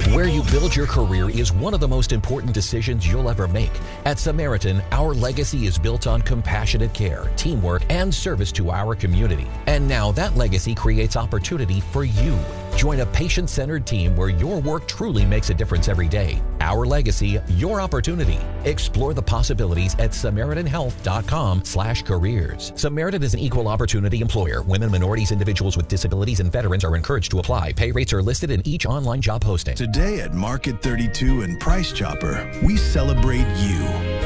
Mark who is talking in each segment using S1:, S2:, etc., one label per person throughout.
S1: Where you build your career is one of the most important decisions you'll ever make. At Samaritan, our legacy is built on compassionate care, teamwork, and service to our community. And now that legacy creates opportunity for you. Join a patient-centered team where your work truly makes a difference every day. Our legacy, your opportunity. Explore the possibilities at SamaritanHealth.com/careers. Samaritan is an equal opportunity employer. Women, minorities, individuals with disabilities, and veterans are encouraged to apply. Pay rates are listed in each online job posting.
S2: Today at Market 32 and Price Chopper, we celebrate you.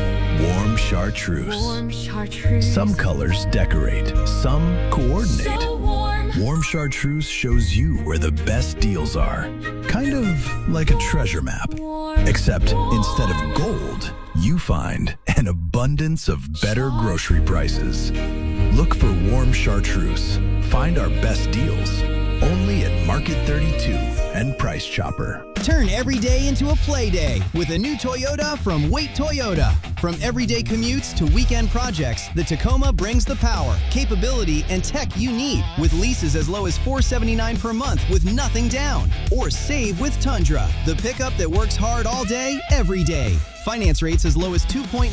S2: Warm chartreuse.
S3: Warm chartreuse.
S2: Some colors decorate, some coordinate.
S3: So warm.
S2: Warm chartreuse shows you where the best deals are. Kind of like a treasure map. Except instead of gold, you find an abundance of better grocery prices. Look for Warm Chartreuse. Find our best deals only at Market 32 and Price Chopper.
S4: Turn every day into a play day with a new Toyota from Wait Toyota. From everyday commutes to weekend projects, the Tacoma brings the power, capability, and tech you need with leases as low as $479 per month with nothing down. Or save with Tundra, the pickup that works hard all day, every day. Finance rates as low as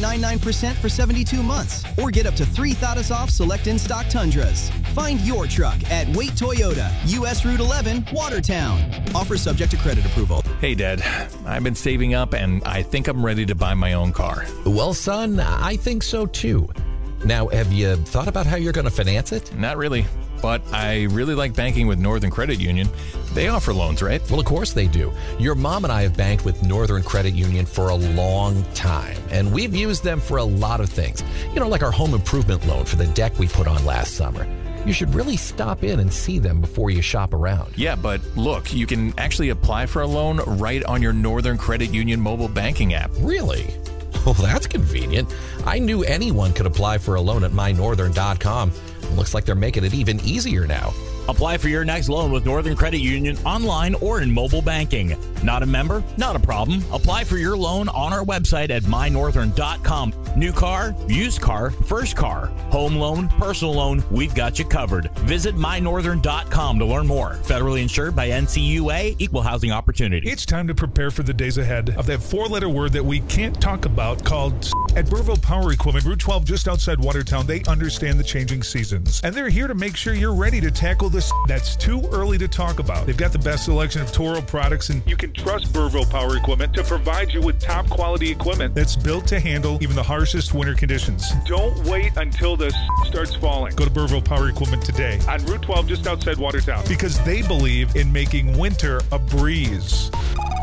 S4: 2.99% for 72 months. Or get up to $3,000 off select in-stock Tundras. Find your truck at Wait Toyota, US Route 11, Watertown. Offer subject to credit approval.
S5: Hey, Dad. I've been saving up, and I think I'm ready to buy my own car.
S1: Well, son, I think so too. Now, have you thought about how you're going to finance it?
S5: Not really, but I really like banking with Northern Credit Union. They offer loans, right?
S1: Well, of course they do. Your mom and I have banked with Northern Credit Union for a long time, and we've used them for a lot of things. You know, like our home improvement loan for the deck we put on last summer. You should really stop in and see them before you shop around.
S5: Yeah, but look, you can actually apply for a loan right on your Northern Credit Union mobile banking app.
S1: Really? Well, that's convenient. I knew anyone could apply for a loan at mynorthern.com. Looks like they're making it even easier now.
S6: Apply for your next loan with Northern Credit Union online or in mobile banking. Not a member? Not a problem. Apply for your loan on our website at mynorthern.com. New car, used car, first car, home loan, personal loan, we've got you covered. Visit mynorthern.com to learn more. Federally insured by NCUA, Equal Housing Opportunity.
S7: It's time to prepare for the days ahead of that four-letter word that we can't talk about called At Burville Power Equipment, Route 12 just outside Watertown, they understand the changing seasons. And they're here to make sure you're ready to tackle this that's too early to talk about. They've got the best selection of Toro products, and you can trust Burville Power Equipment to provide you with top quality equipment that's built to handle even the harshest winter conditions. Don't wait until the starts falling. Go to Burville Power Equipment today on Route 12 just outside Watertown because they believe in making winter a breeze.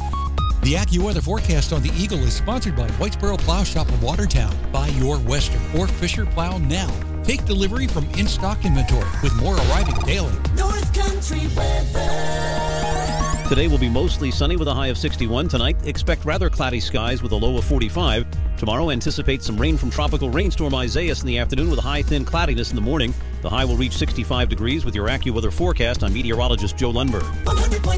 S8: The AccuWeather forecast on the Eagle is sponsored by Whitesboro Plow Shop of Watertown. Buy your Western or Fisher plow now. Take delivery from in-stock inventory with more arriving daily.
S3: North Country weather.
S9: Today will be mostly sunny with a high of 61. Tonight, expect rather cloudy skies with a low of 45. Tomorrow, anticipate some rain from tropical rainstorm Isaias in the afternoon with a high thin cloudiness in the morning. The high will reach 65 degrees with your AccuWeather forecast. I'm meteorologist Joe Lundberg.